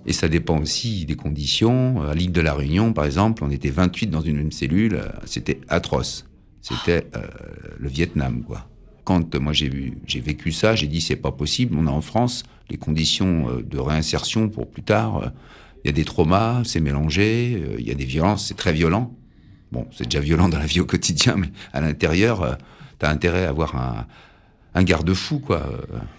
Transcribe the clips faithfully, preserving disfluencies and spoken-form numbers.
Et ça dépend aussi des conditions. À l'île de la Réunion, par exemple, on était vingt-huit dans une même cellule. C'était atroce. C'était euh, le Vietnam, quoi. Quand moi j'ai, vu, j'ai vécu ça, j'ai dit c'est pas possible. On a en France les conditions de réinsertion pour plus tard. Il y a des traumas, c'est mélangé. Il y a des violences, c'est très violent. Bon, c'est déjà violent dans la vie au quotidien, mais à l'intérieur, t'as intérêt à avoir un, un garde-fou, quoi,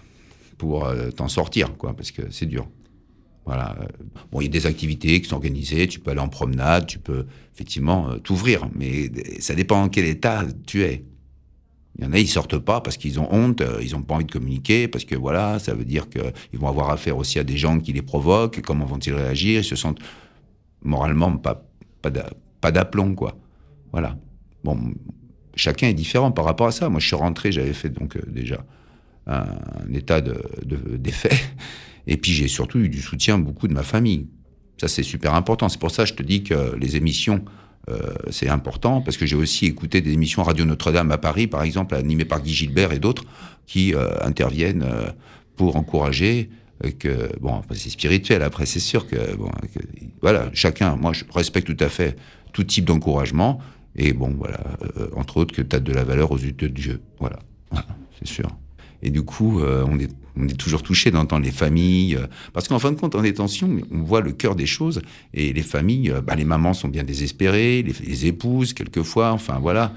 pour t'en sortir, quoi, parce que c'est dur. Voilà. Bon, il y a des activités qui sont organisées, tu peux aller en promenade, tu peux effectivement euh, t'ouvrir, mais ça dépend en quel état tu es. Il y en a, ils sortent pas parce qu'ils ont honte, euh, ils ont pas envie de communiquer, parce que voilà, ça veut dire qu'ils vont avoir affaire aussi à des gens qui les provoquent, comment vont-ils réagir, ils se sentent moralement pas, pas, d'a, pas d'aplomb, quoi. Voilà. Bon, chacun est différent par rapport à ça. Moi, je suis rentré, j'avais fait donc euh, déjà un, un état de, de, d'effet. Et puis, j'ai surtout eu du soutien beaucoup de ma famille. Ça, c'est super important. C'est pour ça que je te dis que les émissions, euh, c'est important, parce que j'ai aussi écouté des émissions Radio Notre-Dame à Paris, par exemple, animées par Guy Gilbert et d'autres, qui euh, interviennent euh, pour encourager, euh, que, bon, c'est spirituel, après, c'est sûr que, bon, que, voilà, chacun, moi, je respecte tout à fait tout type d'encouragement, et bon, voilà, euh, entre autres, que tu as de la valeur aux yeux de Dieu. Voilà, voilà, c'est sûr. Et du coup, euh, on, est, on est toujours touché d'entendre les familles, euh, parce qu'en fin de compte, en détention, on voit le cœur des choses, et les familles, euh, bah, les mamans sont bien désespérées, les, les épouses, quelquefois, enfin voilà,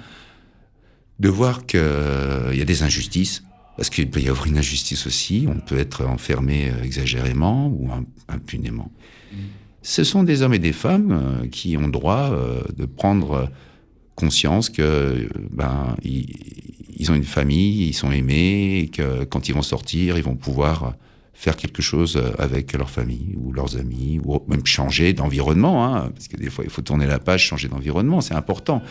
de voir qu'il euh, y a des injustices, parce qu'il peut y avoir une injustice aussi, on peut être enfermé euh, exagérément ou impunément. Mmh. Ce sont des hommes et des femmes euh, qui ont droit euh, de prendre conscience que ben ils, ils ont une famille, ils sont aimés, et que quand ils vont sortir, ils vont pouvoir faire quelque chose avec leur famille ou leurs amis, ou même changer d'environnement, hein, parce que des fois il faut tourner la page, changer d'environnement, c'est important.